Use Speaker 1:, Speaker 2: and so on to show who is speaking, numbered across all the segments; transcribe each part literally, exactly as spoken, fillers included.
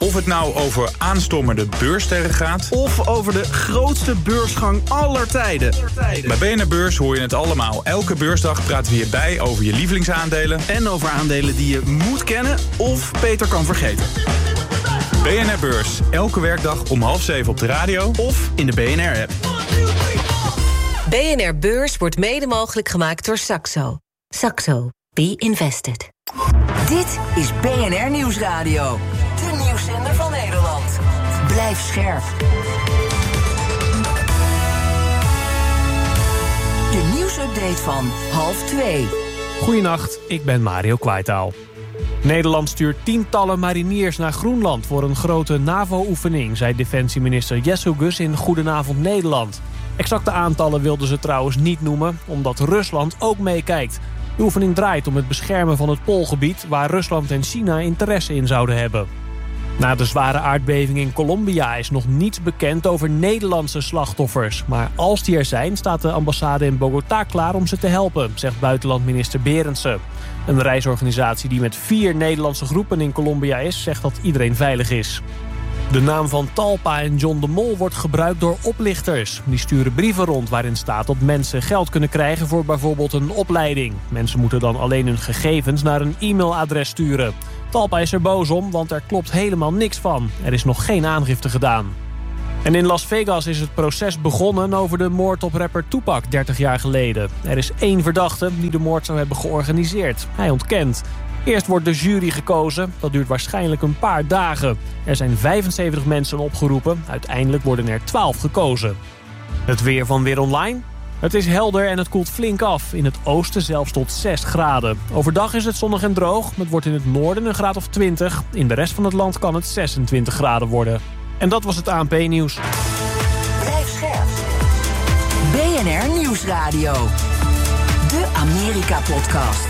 Speaker 1: Of het nou over aanstommerde beurssterren gaat,
Speaker 2: of over de grootste beursgang aller tijden.
Speaker 1: Bij B N R Beurs hoor je het allemaal. Elke beursdag praten we hierbij over je lievelingsaandelen
Speaker 2: En over aandelen die je moet kennen of beter kan vergeten.
Speaker 1: B N R Beurs, elke werkdag om half zeven op de radio
Speaker 2: Of in de B N R-app.
Speaker 3: B N R Beurs wordt mede mogelijk gemaakt door Saxo. Saxo. Be invested.
Speaker 4: Dit is B N R Nieuwsradio. De nieuwszender van Nederland. Blijf scherp. De nieuwsupdate van half twee.
Speaker 5: Goedenacht, ik ben Mario Kwaitaal. Nederland stuurt tientallen mariniers naar Groenland voor een grote NAVO-oefening, zei defensieminister Jesselgus in Goedenavond Nederland. Exacte aantallen wilden ze trouwens niet noemen, omdat Rusland ook meekijkt. De oefening draait om het beschermen van het Poolgebied, waar Rusland en China interesse in zouden hebben. Na de zware aardbeving in Colombia is nog niets bekend over Nederlandse slachtoffers. Maar als die er zijn, staat de ambassade in Bogota klaar om ze te helpen, zegt buitenlandminister Berendsen. Een reisorganisatie die met vier Nederlandse groepen in Colombia is, zegt dat iedereen veilig is. De naam van Talpa en John de Mol wordt gebruikt door oplichters. Die sturen brieven rond waarin staat dat mensen geld kunnen krijgen voor bijvoorbeeld een opleiding. Mensen moeten dan alleen hun gegevens naar een e-mailadres sturen. Talpa is er boos om, want er klopt helemaal niks van. Er is nog geen aangifte gedaan. En in Las Vegas is het proces begonnen over de moord op rapper Tupac dertig jaar geleden. Er is één verdachte die de moord zou hebben georganiseerd. Hij ontkent. Eerst wordt de jury gekozen. Dat duurt waarschijnlijk een paar dagen. Er zijn vijfenzeventig mensen opgeroepen. Uiteindelijk worden er twaalf gekozen. Het weer van Weer Online. Het is helder en het koelt flink af. In het oosten zelfs tot zes graden. Overdag is het zonnig en droog. Het wordt in het noorden een graad of twintig. In de rest van het land kan het zesentwintig graden worden. En dat was het A N P-nieuws.
Speaker 4: Blijf scherp. B N R Nieuwsradio. De Amerika-podcast.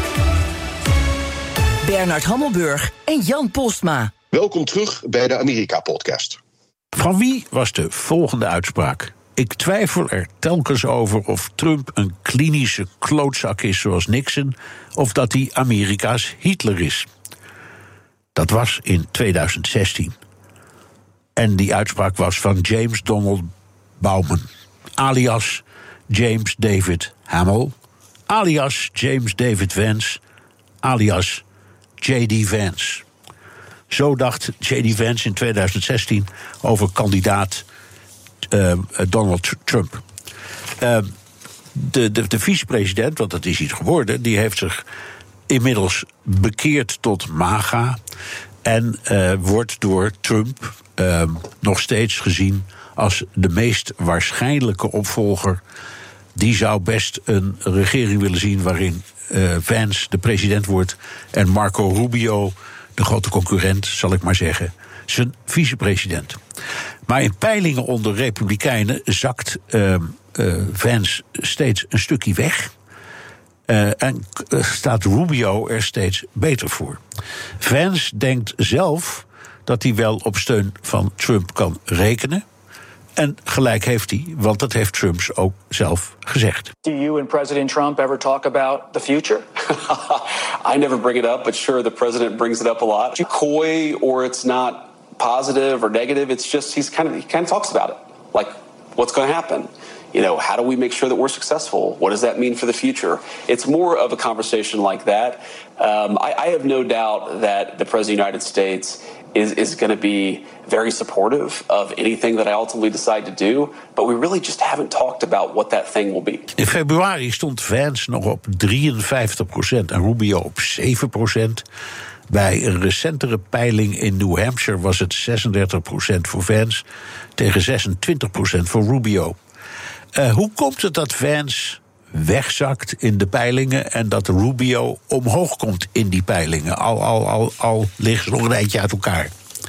Speaker 4: Bernard Hammelburg en Jan Postma.
Speaker 6: Welkom terug bij de Amerika-podcast.
Speaker 7: Van wie was de volgende uitspraak? Ik twijfel er telkens over of Trump een klinische klootzak is zoals Nixon, of dat hij Amerika's Hitler is. Dat was in tweeduizend zestien. En die uitspraak was van James Donald Bauman, alias James David Hamill, alias James David Vance, alias J D Vance. Zo dacht J D Vance in tweeduizend zestien over kandidaat uh, Donald Trump. Uh, de, de, de vicepresident, want dat is iets geworden, die heeft zich inmiddels bekeerd tot MAGA en uh, wordt door Trump uh, nog steeds gezien als de meest waarschijnlijke opvolger. Die zou best een regering willen zien waarin uh, Vance de president wordt en Marco Rubio, de grote concurrent, zal ik maar zeggen, zijn vicepresident. Maar in peilingen onder Republikeinen zakt uh, uh, Vance steeds een stukje weg. Uh, en uh, staat Rubio er steeds beter voor. Vance denkt zelf dat hij wel op steun van Trump kan rekenen. En gelijk heeft hij, want dat heeft Trump ook zelf gezegd.
Speaker 8: Do you and President Trump ever talk about the future? I never bring it up, but sure, the president brings it up a lot. It's coy or it's not positive or negative. It's just he's kind of he kind of talks about it, like what's going to happen. You know, how do we make sure that we're successful? What does that mean for the future? It's more of a conversation like that. Um, I, I have no doubt that the president of the United States is, is going to be very supportive of anything that I ultimately decide to do. But we really just haven't talked about what that thing will be.
Speaker 7: In februari stond Vance nog op drieënvijftig procent en Rubio op zeven procent. Bij een recentere peiling in New Hampshire was het zesendertig procent voor Vance tegen zesentwintig procent voor Rubio. Uh, hoe komt het dat Vance wegzakt in de peilingen en dat Rubio omhoog komt in die peilingen? Al, al, al, al liggen ze nog een eindje uit elkaar.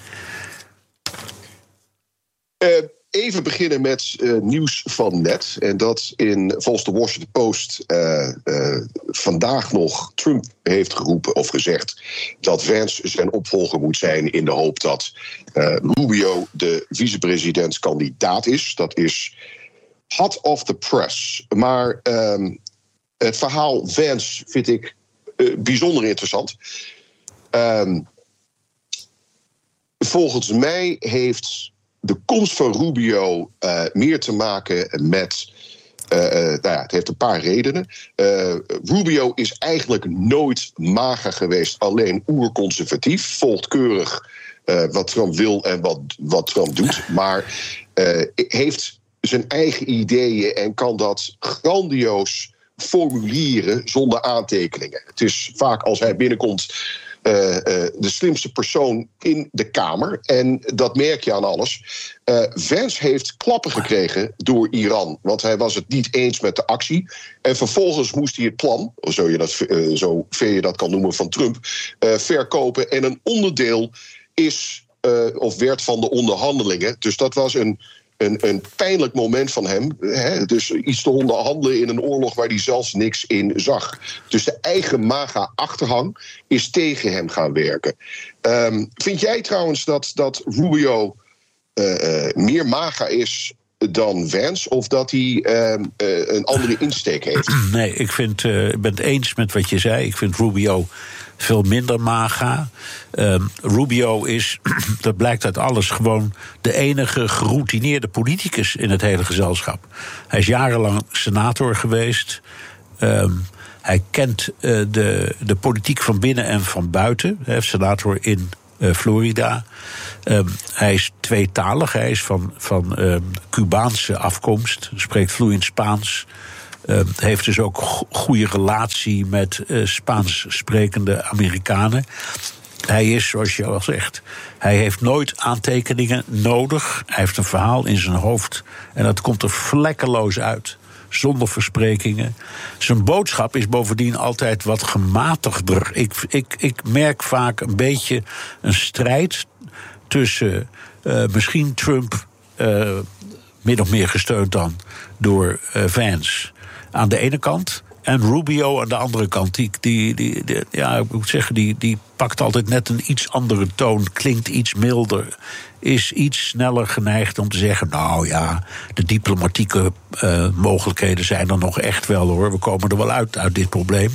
Speaker 6: Uh, even beginnen met uh, nieuws van net. En dat in, volgens de Washington Post uh, uh, vandaag nog Trump heeft geroepen of gezegd dat Vance zijn opvolger moet zijn in de hoop dat uh, Rubio de vicepresidentskandidaat is. Dat is hot off the press. Maar um, het verhaal Vance vind ik uh, bijzonder interessant. Um, volgens mij heeft de komst van Rubio uh, meer te maken met... Uh, uh, nou ja, het heeft een paar redenen. Uh, Rubio is eigenlijk nooit MAGA geweest, alleen oerconservatief. Volgt keurig uh, wat Trump wil en wat, wat Trump doet. Maar uh, heeft zijn eigen ideeën en kan dat grandioos formuleren zonder aantekeningen. Het is vaak als hij binnenkomt uh, uh, de slimste persoon in de Kamer. En dat merk je aan alles. Uh, Vance heeft klappen gekregen door Iran. Want hij was het niet eens met de actie. En vervolgens moest hij het plan, zo je dat, uh, zo ver je dat kan noemen, van Trump, uh, verkopen. En een onderdeel is, uh, of werd van de onderhandelingen. Dus dat was een... Een, een pijnlijk moment van hem. Hè? Dus iets te onderhandelen in een oorlog waar hij zelfs niks in zag. Dus de eigen MAGA-achterhang is tegen hem gaan werken. Um, vind jij trouwens dat, dat Rubio uh, uh, meer MAGA is dan Vance, of dat hij uh, uh, een andere insteek heeft?
Speaker 7: Nee, ik vind, uh, ik ben het eens met wat je zei. Ik vind Rubio veel minder MAGA. Um, Rubio is, dat blijkt uit alles, gewoon de enige geroutineerde politicus in het hele gezelschap. Hij is jarenlang senator geweest. Um, hij kent uh, de, de politiek van binnen en van buiten. Hij is senator in uh, Florida. Um, hij is tweetalig. Hij is van, van um, Cubaanse afkomst. Spreekt vloeiend Spaans. Uh, heeft dus ook go- goede relatie met uh, Spaans sprekende Amerikanen. Hij is, zoals je al zegt, hij heeft nooit aantekeningen nodig. Hij heeft een verhaal in zijn hoofd en dat komt er vlekkeloos uit. Zonder versprekingen. Zijn boodschap is bovendien altijd wat gematigder. Ik, ik, ik merk vaak een beetje een strijd tussen uh, misschien Trump, uh, min of meer gesteund dan door uh, Vance aan de ene kant, en Rubio aan de andere kant. Die, die, die, die, ja, ik moet zeggen, die, die pakt altijd net een iets andere toon, klinkt iets milder, is iets sneller geneigd om te zeggen, nou ja, de diplomatieke uh, mogelijkheden zijn er nog echt wel hoor, we komen er wel uit uit dit probleem.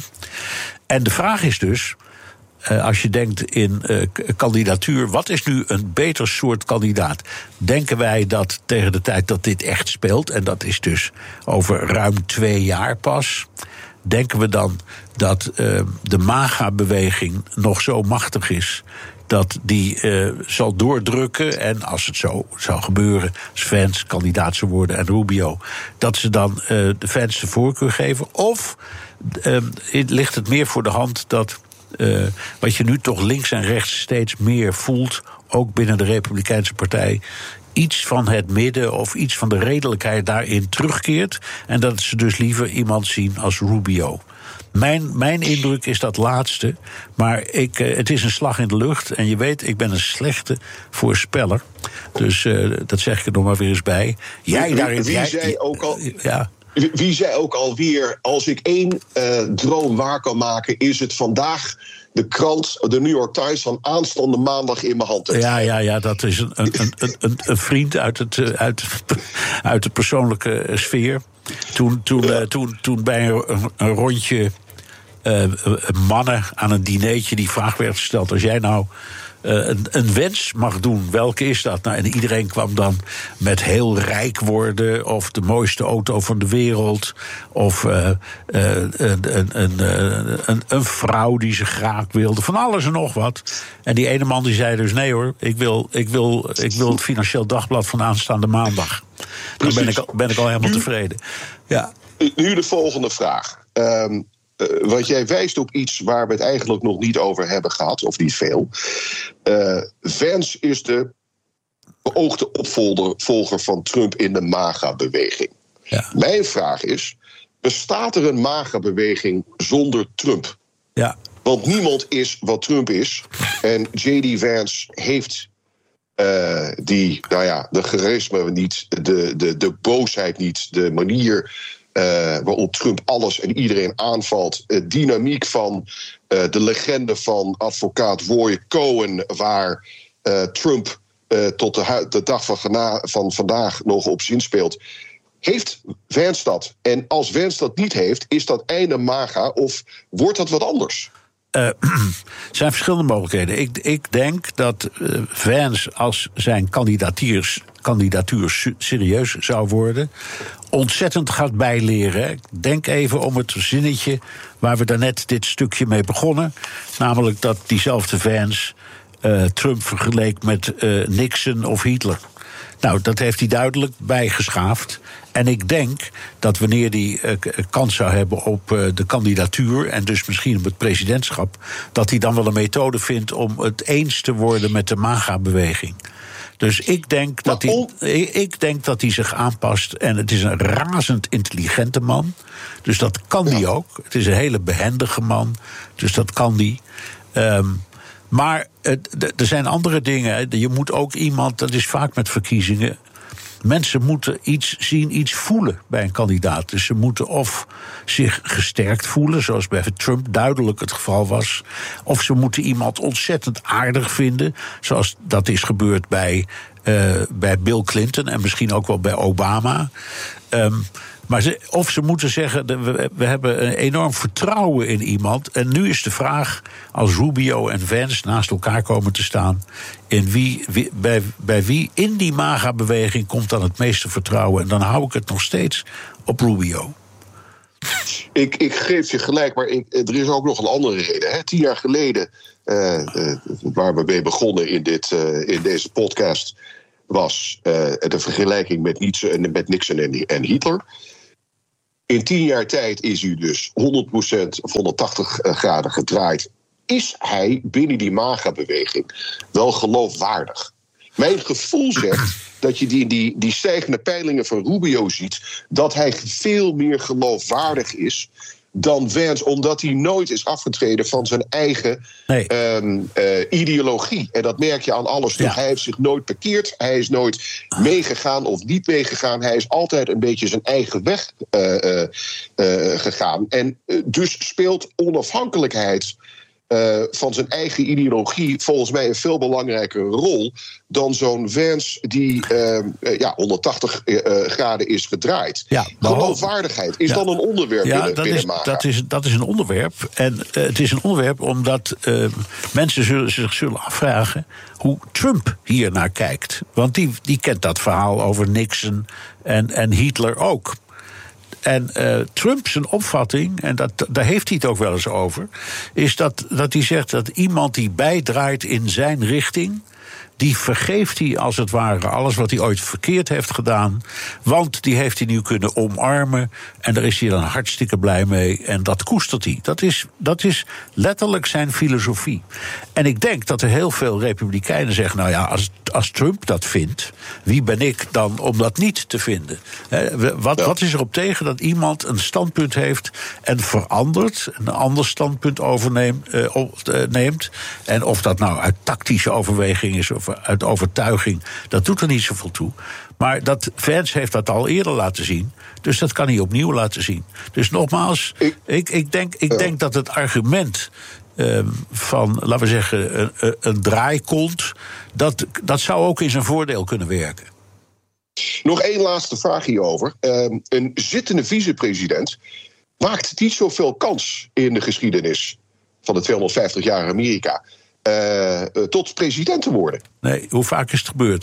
Speaker 7: En de vraag is dus, Uh, als je denkt in uh, kandidatuur, wat is nu een beter soort kandidaat? Denken wij dat tegen de tijd dat dit echt speelt, en dat is dus over ruim twee jaar pas, denken we dan dat uh, de MAGA-beweging nog zo machtig is dat die uh, zal doordrukken, en als het zo zou gebeuren, als Vance kandidaat zou worden en Rubio, dat ze dan uh, de Vance de voorkeur geven? Of uh, ligt het meer voor de hand dat Uh, wat je nu toch links en rechts steeds meer voelt, ook binnen de Republikeinse Partij, iets van het midden of iets van de redelijkheid daarin terugkeert, en dat ze dus liever iemand zien als Rubio? Mijn, mijn indruk is dat laatste, maar ik, uh, het is een slag in de lucht. En je weet, ik ben een slechte voorspeller. Dus uh, dat zeg ik er nog maar weer eens bij. Jij daarin,
Speaker 6: Wie
Speaker 7: jij,
Speaker 6: zei ook al...
Speaker 7: Ja.
Speaker 6: Wie zei ook alweer, als ik één uh, droom waar kan maken, is het vandaag de krant, de New York Times, van aanstaande maandag in mijn hand te
Speaker 7: Ja, ja, ja, dat is een, een, een, een, een vriend uit, het, uit, uit de persoonlijke sfeer. Toen, toen, uh, toen, toen bij een, een rondje uh, mannen aan een dinertje die vraag werd gesteld, als jij nou Uh, een, een wens mag doen, welke is dat? Nou, en iedereen kwam dan met heel rijk worden, of de mooiste auto van de wereld, of uh, uh, een, een, een, een, een vrouw die ze graag wilde, van alles en nog wat. En die ene man die zei dus, nee hoor, ik wil, ik wil, ik wil het Financieel Dagblad van aanstaande maandag. Dan ben ik, al, ben ik al helemaal tevreden. Ja.
Speaker 6: Nu de volgende vraag. Um, Uh, want jij wijst op iets waar we het eigenlijk nog niet over hebben gehad, of niet veel. Uh, Vance is de beoogde opvolger van Trump in de MAGA-beweging.
Speaker 7: Ja.
Speaker 6: Mijn vraag is, bestaat er een MAGA-beweging zonder Trump?
Speaker 7: Ja.
Speaker 6: Want niemand is wat Trump is. En J D. Vance heeft uh, die, nou ja, de charisma niet, de, de, de boosheid niet, de manier Uh, waarop Trump alles en iedereen aanvalt. Uh, dynamiek van uh, de legende van advocaat Roy Cohen, waar uh, Trump uh, tot de, hu- de dag van, gena- van vandaag nog op zinspeelt. Heeft Vance dat? En als Vance dat niet heeft, is dat einde MAGA of wordt dat wat anders?
Speaker 7: Uh, er zijn verschillende mogelijkheden. Ik, ik denk dat uh, Vance, als zijn kandidatuur, kandidatuur serieus zou worden, ontzettend gaat bijleren. Ik denk even om het zinnetje waar we daarnet dit stukje mee begonnen. Namelijk dat diezelfde Vance uh, Trump vergeleek met uh, Nixon of Hitler. Nou, dat heeft hij duidelijk bijgeschaafd. En ik denk dat wanneer hij uh, kans zou hebben op uh, de kandidatuur en dus misschien op het presidentschap, dat hij dan wel een methode vindt om het eens te worden met de MAGA-beweging. Dus ik denk, dat hij, ik denk dat hij zich aanpast. En het is een razend intelligente man. Dus dat kan hij ook. Het is een hele behendige man. Dus dat kan hij. Um, maar er zijn andere dingen. Je moet ook iemand, dat is vaak met verkiezingen, mensen moeten iets zien, iets voelen bij een kandidaat. Dus ze moeten of zich gesterkt voelen, zoals bij Trump duidelijk het geval was, of ze moeten iemand ontzettend aardig vinden, zoals dat is gebeurd bij, uh, bij Bill Clinton en misschien ook wel bij Obama. Um, Maar ze, of ze moeten zeggen, we, we hebben een enorm vertrouwen in iemand. En nu is de vraag, als Rubio en Vance naast elkaar komen te staan, in wie, wie, bij, bij wie in die MAGA-beweging komt dan het meeste vertrouwen? En dan hou ik het nog steeds op Rubio.
Speaker 6: Ik, ik geef je gelijk, maar ik, er is ook nog een andere reden. Hè. Tien jaar geleden, uh, uh, waar we mee begonnen in, dit, uh, in deze podcast, was uh, de vergelijking met Nixon, met Nixon en, en Hitler. In tien jaar tijd is u dus honderd procent of honderdtachtig graden gedraaid. Is hij binnen die MAGA-beweging wel geloofwaardig? Mijn gevoel zegt dat je die, die, die stijgende peilingen van Rubio ziet, dat hij veel meer geloofwaardig is dan Vance, omdat hij nooit is afgetreden van zijn eigen nee. um, uh, ideologie. En dat merk je aan alles. Ja. Hij heeft zich nooit bekeerd, hij is nooit meegegaan of niet meegegaan. Hij is altijd een beetje zijn eigen weg uh, uh, uh, gegaan. En uh, dus speelt onafhankelijkheid Uh, van zijn eigen ideologie volgens mij een veel belangrijkere rol dan zo'n Vance die uh, uh, ja, honderdtachtig uh, graden is gedraaid. Ja, geloofwaardigheid is ja. dan een onderwerp
Speaker 7: ja,
Speaker 6: binnen,
Speaker 7: dat
Speaker 6: binnen
Speaker 7: is,
Speaker 6: MAGA.
Speaker 7: Dat is, dat is een onderwerp. En uh, het is een onderwerp omdat uh, mensen zullen, zich zullen afvragen hoe Trump hier naar kijkt. Want die, die kent dat verhaal over Nixon en, en Hitler ook. En uh, Trump zijn opvatting, en dat, daar heeft hij het ook wel eens over, is dat, dat hij zegt dat iemand die bijdraait in zijn richting, die vergeeft hij als het ware alles wat hij ooit verkeerd heeft gedaan, want die heeft hij nu kunnen omarmen en daar is hij dan hartstikke blij mee en dat koestert hij. Dat is, dat is letterlijk zijn filosofie. En ik denk dat er heel veel republikeinen zeggen, nou ja, als, als Trump dat vindt, wie ben ik dan om dat niet te vinden? He, wat, wat is erop tegen dat iemand een standpunt heeft en verandert, een ander standpunt overneemt, uh, neemt, en of dat nou uit tactische overweging is of uit overtuiging, dat doet er niet zoveel toe. Maar dat Vance heeft dat al eerder laten zien, dus dat kan hij opnieuw laten zien. Dus nogmaals, ik, ik, ik, denk, ik denk dat het argument uh, van, laten we zeggen, een, een draaikont, dat, dat zou ook in zijn voordeel kunnen werken.
Speaker 6: Nog één laatste vraag hierover. Uh, een zittende vicepresident maakt niet zoveel kans in de geschiedenis van de tweehonderdvijftig jaar Amerika Uh, tot president te worden.
Speaker 7: Nee, hoe vaak is het gebeurd?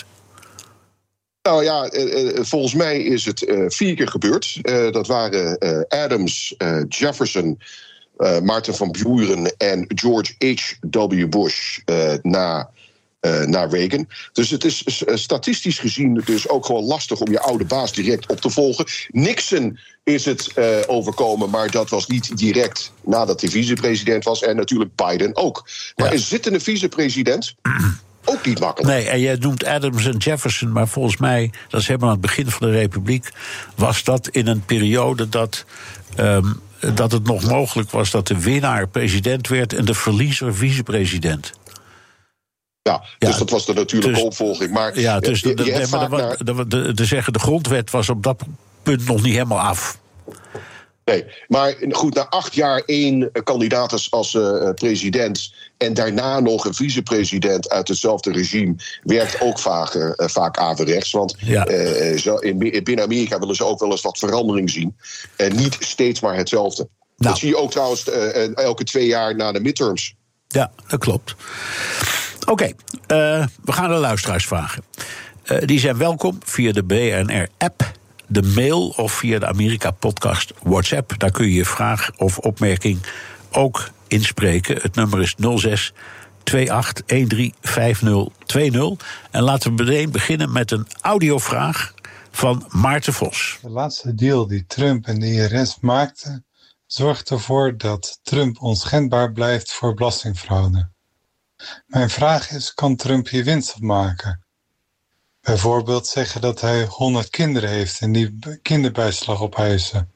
Speaker 6: Nou ja, uh, uh, volgens mij is het uh, vier keer gebeurd. Uh, dat waren uh, Adams, uh, Jefferson, uh, Maarten van Buren en George H W Bush uh, na, uh, na Reagan. Dus het is uh, statistisch gezien dus ook gewoon lastig om je oude baas direct op te volgen. Nixon is het uh, overkomen, maar dat was niet direct nadat hij vicepresident was. En natuurlijk Biden ook. Maar ja. Een zittende vicepresident, ook niet makkelijk.
Speaker 7: Nee, en jij noemt Adams en Jefferson, maar volgens mij, dat is helemaal aan het begin van de Republiek, was dat in een periode dat, um, dat het nog mogelijk was dat de winnaar president werd en de verliezer vicepresident.
Speaker 6: Ja, dus ja, dat was de natuurlijke dus, opvolging. Maar
Speaker 7: ja, dus
Speaker 6: je,
Speaker 7: de, de,
Speaker 6: je
Speaker 7: maar de, naar... de, de, de, zeggen, de grondwet was op dat punt nog niet helemaal af.
Speaker 6: Nee, maar goed, na acht jaar één kandidaat als, als uh, president en daarna nog een vicepresident uit hetzelfde regime werkt ook vaak, uh, vaak averechts. Want ja. uh, zo in, binnen Amerika willen ze ook wel eens wat verandering zien en niet steeds maar hetzelfde. Dat zie je ook trouwens uh, elke twee jaar na de midterms.
Speaker 7: Ja, dat klopt. Oké, okay, uh, we gaan de luisteraars vragen. Uh, die zijn welkom via de B N R-app, de mail of via de Amerika-podcast WhatsApp. Daar kun je je vraag of opmerking ook inspreken. Het nummer is nul zes twee acht een drie vijf nul twee nul. En laten we meteen beginnen met een audiovraag van Maarten Vos.
Speaker 9: De laatste deal die Trump en de I R S maakten zorgt ervoor dat Trump onschendbaar blijft voor belastingfraude. Mijn vraag is, kan Trump hier winst op maken? Bijvoorbeeld zeggen dat hij honderd kinderen heeft en die kinderbijslag opeisen.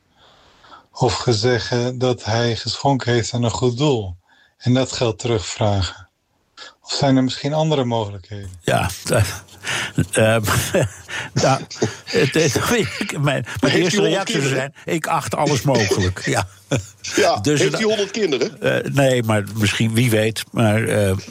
Speaker 9: Of zeggen dat hij geschonken heeft aan een goed doel en dat geld terugvragen. Of zijn er misschien andere mogelijkheden?
Speaker 7: Ja, uh, uh, nou, het, het, mijn, mijn eerste reactie zou zijn, ik acht alles mogelijk. Ja.
Speaker 6: Ja, dus heeft hij honderd kinderen?
Speaker 7: Uh, nee, maar misschien, wie weet. Maar uh, uh,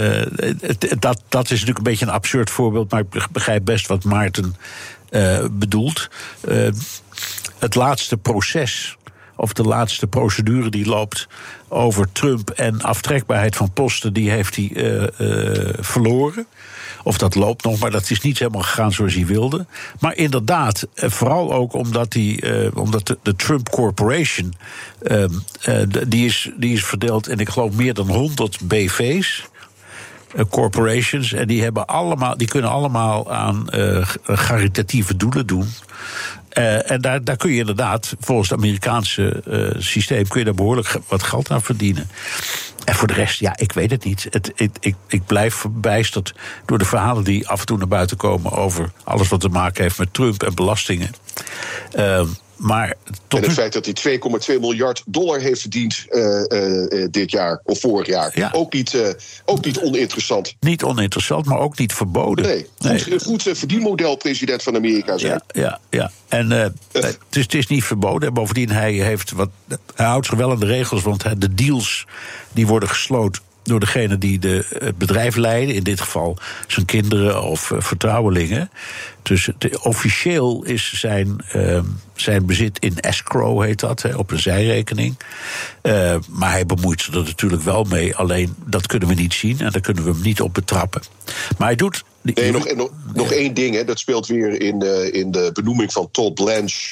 Speaker 7: het, dat, dat is natuurlijk een beetje een absurd voorbeeld, maar ik begrijp best wat Maarten uh, bedoelt. Uh, het laatste proces, of de laatste procedure die loopt over Trump en aftrekbaarheid van posten, die heeft hij uh, uh, verloren. Of dat loopt nog, maar dat is niet helemaal gegaan zoals hij wilde. Maar inderdaad, vooral ook omdat, die, uh, omdat de, de Trump Corporation, Uh, uh, die, is, die is verdeeld in, ik geloof, meer dan honderd B V's. Uh, corporations. En die, hebben allemaal, die kunnen allemaal aan uh, caritatieve doelen doen. Uh, en daar, daar kun je inderdaad, volgens het Amerikaanse uh, systeem, kun je daar behoorlijk wat geld aan verdienen. En voor de rest, ja, ik weet het niet. Het, het, ik, ik blijf verbijsterd door de verhalen die af en toe naar buiten komen over alles wat te maken heeft met Trump en belastingen. Uh, Maar tot
Speaker 6: en het feit dat hij twee komma twee miljard dollar heeft verdiend uh, uh, dit jaar of vorig jaar. Ja. Ook, niet, uh, ook niet oninteressant.
Speaker 7: Niet oninteressant, maar ook niet verboden.
Speaker 6: Nee, nee. Goed, goed uh, verdienmodel, president van Amerika zijn.
Speaker 7: Ja, ja, ja. En uh, uh. Het, is, het is niet verboden. En bovendien, hij, heeft wat, hij houdt zich wel aan de regels, want de deals die worden gesloten door degene die de, het bedrijf leiden, in dit geval zijn kinderen of uh, vertrouwelingen. Dus de, officieel is zijn, uh, zijn bezit in escrow, heet dat, he, op een zijrekening. Uh, maar hij bemoeit zich er natuurlijk wel mee. Alleen dat kunnen we niet zien en daar kunnen we hem niet op betrappen. Maar hij doet.
Speaker 6: Nee, nog, nog, nog één ding, hè, dat speelt weer in de, in de benoeming van Todd Blanche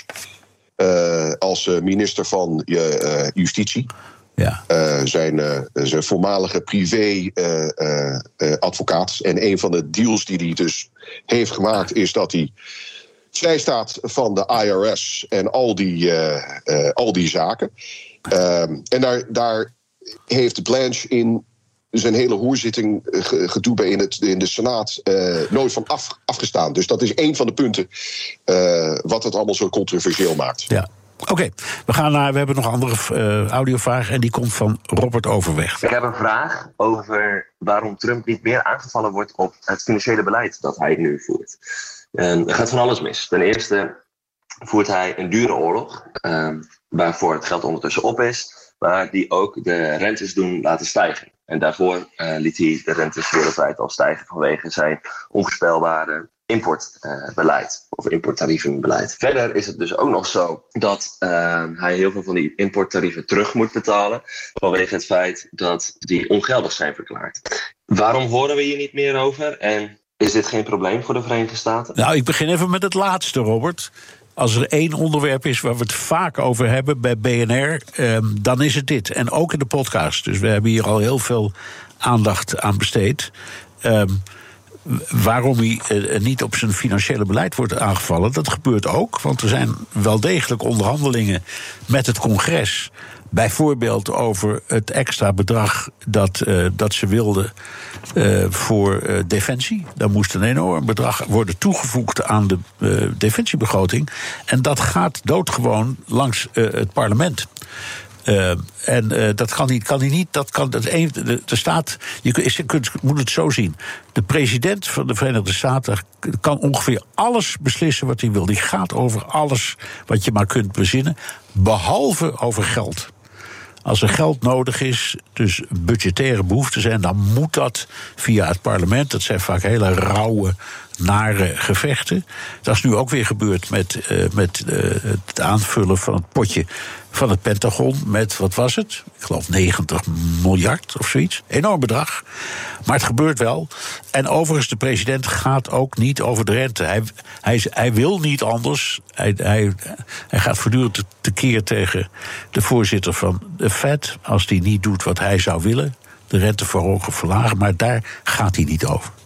Speaker 6: uh, als minister van uh, Justitie.
Speaker 7: Ja.
Speaker 6: Uh, zijn, uh, zijn voormalige privé-advocaat. Uh, uh, en een van de deals die hij dus heeft gemaakt is dat hij vrijstaat van de I R S en al die, uh, uh, al die zaken. Uh, en daar, daar heeft Blanche in zijn hele hoorzitting gedoe bij in, het, in de Senaat uh, nooit van af, afgestaan. Dus dat is een van de punten uh, wat het allemaal zo controversieel maakt.
Speaker 7: Ja. Oké, okay, we gaan naar. We hebben nog een andere uh, audiovraag en die komt van Robert Overweg.
Speaker 10: Ik heb een vraag over waarom Trump niet meer aangevallen wordt op het financiële beleid dat hij nu voert. Um, er gaat van alles mis. Ten eerste voert hij een dure oorlog, um, waarvoor het geld ondertussen op is, maar die ook de rentes doen laten stijgen. En daarvoor uh, liet hij de rentes wereldwijd al stijgen vanwege zijn onvoorspelbare importbeleid uh, of importtarievenbeleid. Verder is het dus ook nog zo dat uh, hij heel veel van die importtarieven terug moet betalen vanwege het feit dat die ongeldig zijn verklaard. Waarom horen we hier niet meer over en is dit geen probleem voor de Verenigde Staten?
Speaker 7: Nou, ik begin even met het laatste, Robert. Als er één onderwerp is waar we het vaak over hebben bij B N R, um, dan is het dit. En ook in de podcast. Dus we hebben hier al heel veel aandacht aan besteed. Um, waarom hij uh, niet op zijn financiële beleid wordt aangevallen, dat gebeurt ook. Want er zijn wel degelijk onderhandelingen met het congres. Bijvoorbeeld over het extra bedrag dat, uh, dat ze wilden uh, voor uh, defensie. Daar moest een enorm bedrag worden toegevoegd aan de uh, defensiebegroting. En dat gaat doodgewoon langs uh, het parlement. Uh, en uh, dat kan niet, kan hij niet. Dat kan, dat een, de, de staat. Je kunt, je kunt, moet het zo zien. De president van de Verenigde Staten kan ongeveer alles beslissen wat hij wil. Die gaat over alles wat je maar kunt bezinnen, behalve over geld. Als er geld nodig is, dus budgettaire behoeften zijn, dan moet dat via het parlement. Dat zijn vaak hele rauwe, nare gevechten. Dat is nu ook weer gebeurd met, uh, met uh, het aanvullen van het potje van het Pentagon met, wat was het? Ik geloof negentig miljard of zoiets. Enorm bedrag. Maar het gebeurt wel. En overigens, de president gaat ook niet over de rente. Hij, hij, hij wil niet anders. Hij, hij, hij gaat voortdurend tekeer tegen de voorzitter van de Fed als die niet doet wat hij zou willen. De rente verhogen, verlagen. Maar daar gaat hij niet over.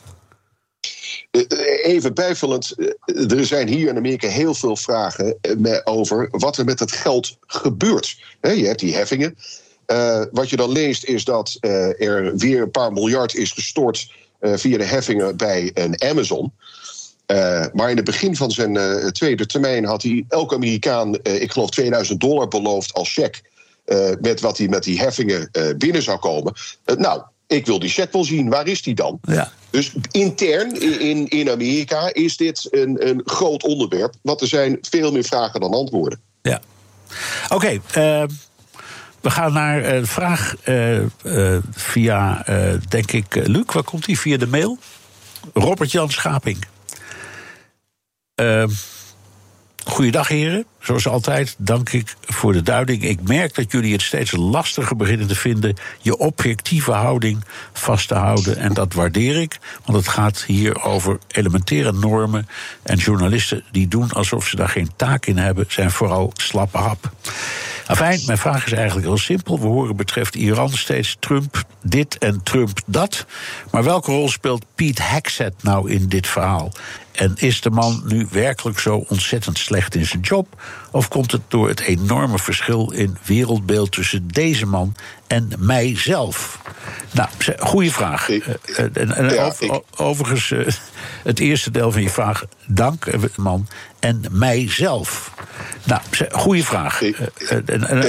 Speaker 6: Even bijvullend, er zijn hier in Amerika heel veel vragen over wat er met het geld gebeurt. Je hebt die heffingen. Uh, wat je dan leest is dat uh, er weer een paar miljard is gestort uh, via de heffingen bij een Amazon. Uh, maar in het begin van zijn uh, tweede termijn had hij elke Amerikaan, uh, ik geloof tweeduizend dollar beloofd als cheque. Uh, met wat hij met die heffingen uh, binnen zou komen. Uh, nou, ik wil die cheque wel zien. Waar is die dan? Ja. Dus intern in, in Amerika is dit een, een groot onderwerp. Want er zijn veel meer vragen dan antwoorden.
Speaker 7: Ja. Oké, okay, uh, we gaan naar een uh, vraag uh, uh, via, uh, denk ik, uh, Luc, waar komt die? Via de mail? Robert-Jan Schaping. Uh, Goeiedag, heren. Zoals altijd, dank ik voor de duiding. Ik merk dat jullie het steeds lastiger beginnen te vinden je objectieve houding vast te houden. En dat waardeer ik, want het gaat hier over elementaire normen. En journalisten die doen alsof ze daar geen taak in hebben, zijn vooral slappe hap. Afijn, mijn vraag is eigenlijk heel simpel. We horen betreft Iran steeds Trump dit en Trump dat. Maar welke rol speelt Pete Hegseth nou in dit verhaal? En is de man nu werkelijk zo ontzettend slecht in zijn job? Of komt het door het enorme verschil in wereldbeeld tussen deze man en mijzelf? Nou, goede vraag. Ik, uh, en, en ja, over, ik... Overigens, uh, het eerste deel van je vraag, dank, man, en mijzelf. Nou, goede vraag. Ik, uh, en, en,